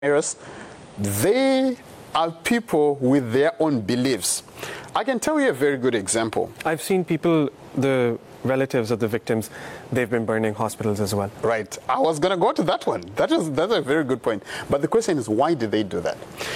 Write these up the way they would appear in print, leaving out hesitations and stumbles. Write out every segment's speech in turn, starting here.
virus, they are people with their own beliefs. I can tell you a very good example. I've seen people, the relatives of the victims, they've been burning hospitals as well. Right. I was going to go to that one. That's a very good point. But the question is, why did they do that?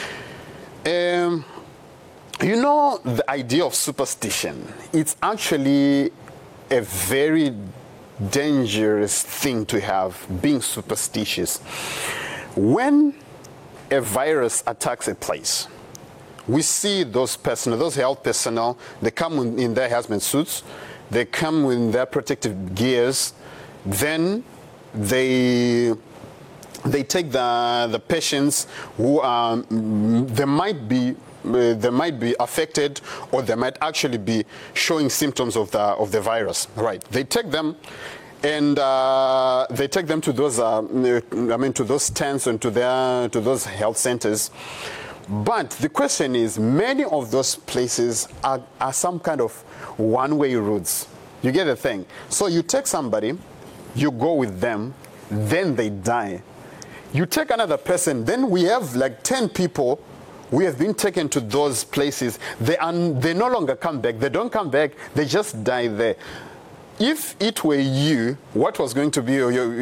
You know, the idea of superstition, it's actually a very dangerous thing to have, being superstitious. When a virus attacks a place, we see those health personnel, they come in their hazmat suits, they come in their protective gears, then they take the patients who are, they might be affected, or they might actually be showing symptoms of the virus. Right? They take them, and they take them to those to those tents and to those health centers. But the question is, many of those places are some kind of one-way routes. You get the thing? So you take somebody, you go with them, then they die. You take another person, then we have like 10 people. We have been taken to those places. They no longer come back. They don't come back. They just die there. If it were you, what was going to be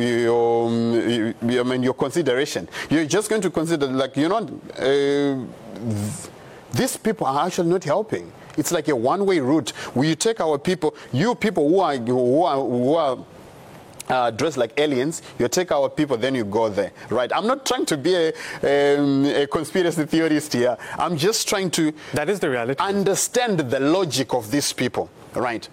your consideration? You're just going to consider, like, these people are actually not helping. It's like a one-way route. You take our people, you people who are dressed like aliens, you take our people, then you go there, right? I'm not trying to be a conspiracy theorist here. I'm just trying to understand the logic of these people, right?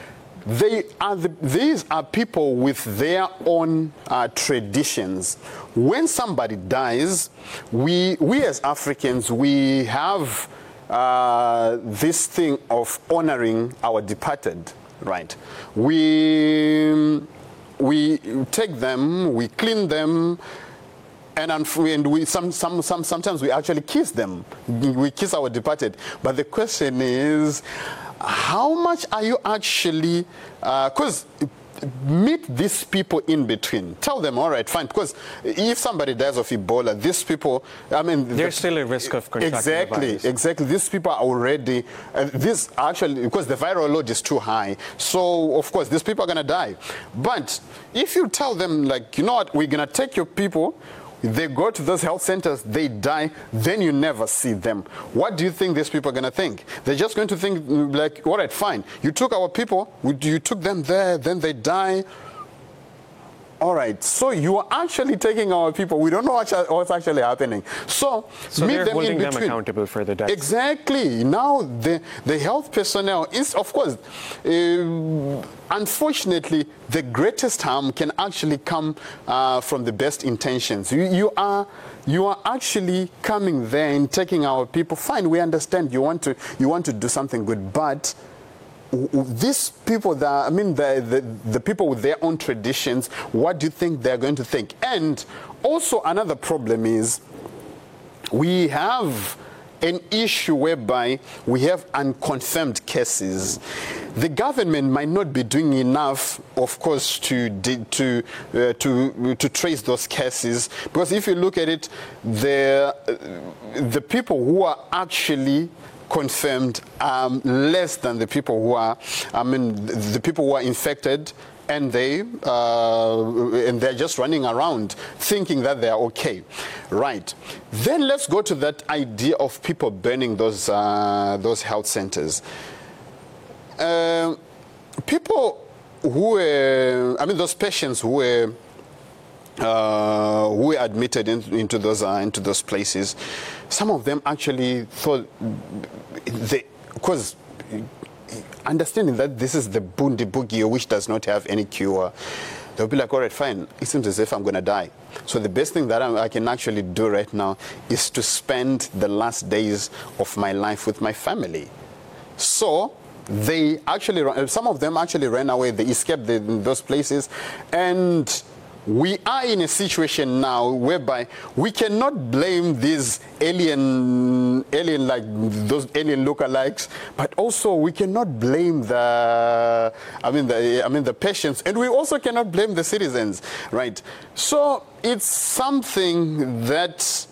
These are people with their own traditions. When somebody dies, we as Africans, we have this thing of honoring our departed, right? We take them, we clean them, and sometimes we actually kiss them. We kiss our departed. But the question is, how much are you actually, because meet these people in between. Tell them, all right, fine, because if somebody dies of Ebola, these people, there's still a risk of contracting the virus. Exactly. These people are already, because the viral load is too high, so of course these people are going to die. But if you tell them, like, you know what, we're going to take your people, they go to those health centers, they die, then you never see them. What do you think these people are going to think? They're just going to think, like, all right, fine, you took our people, you took them there, then they die. All right, so you are actually taking our people. We don't know what's actually happening. So meet they're them holding in between. them accountable for the deaths. Exactly. Now the health personnel is, of course, unfortunately, the greatest harm can actually come from the best intentions. You are actually coming there and taking our people. Fine, we understand you want to do something good, but these people, the people with their own traditions, what do you think they're going to think? And also another problem is we have an issue whereby we have unconfirmed cases. The government might not be doing enough, of course, to trace those cases, because if you look at it, the people who are actually confirmed less than the people who are, the people who are infected, and they're just running around thinking that they're okay, right? Then let's go to that idea of people burning those health centers. People who were, those patients who were admitted into those places, some of them actually thought because understanding that this is the Bundibugyo, which does not have any cure, they'll be like, all right, fine, it seems as if I'm going to die. So the best thing that I can actually do right now is to spend the last days of my life with my family. So some of them actually ran away. They escaped those places, and we are in a situation now whereby we cannot blame these alien lookalikes, but also we cannot blame the patients, and we also cannot blame the citizens, right? So it's something that